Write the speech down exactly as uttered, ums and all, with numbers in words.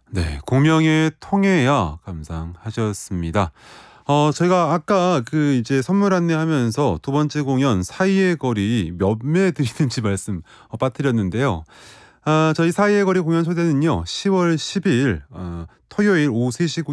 네. 공명의 통해야 감상하셨습니다. 어 저희가 아까 그 이제 선물 안내하면서 두 번째 공연 사이의 거리 몇 매 드리는지 말씀 어 빠뜨렸는데요. 아 저희 사이의 거리 공연 초대는요. 시월 십일 어 토요일 오후 세 시